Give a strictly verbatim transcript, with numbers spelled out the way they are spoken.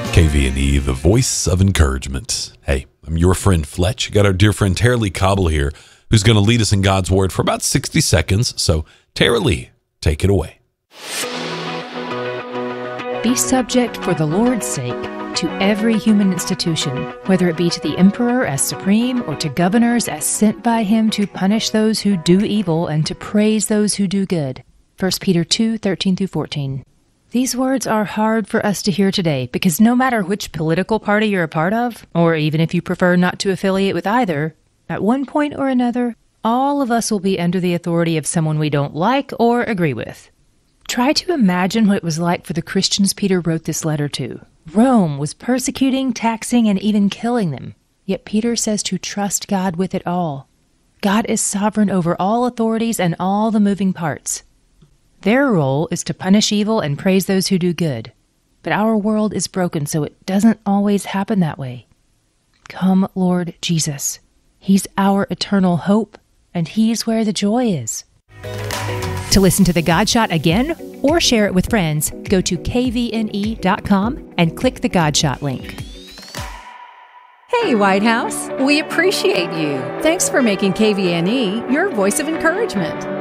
K V N E, the voice of encouragement. Hey, I'm your friend Fletch. You got our dear friend Tara Lee Cobble here, who's going to lead us in God's Word for about sixty seconds. So, Tara Lee, take it away. Be subject for the Lord's sake to every human institution, whether it be to the emperor as supreme or to governors as sent by him to punish those who do evil and to praise those who do good. First Peter two, thirteen through fourteen. These words are hard for us to hear today because no matter which political party you're a part of, or even if you prefer not to affiliate with either, at one point or another, all of us will be under the authority of someone we don't like or agree with. Try to imagine what it was like for the Christians Peter wrote this letter to. Rome was persecuting, taxing, and even killing them. Yet Peter says to trust God with it all. God is sovereign over all authorities and all the moving parts. Their role is to punish evil and praise those who do good. But our world is broken, so it doesn't always happen that way. Come, Lord Jesus. He's our eternal hope, and He's where the joy is. To listen to the God Shot again or share it with friends, go to K V N E dot com and click the God Shot link. Hey, White House, we appreciate you. Thanks for making K V N E your voice of encouragement.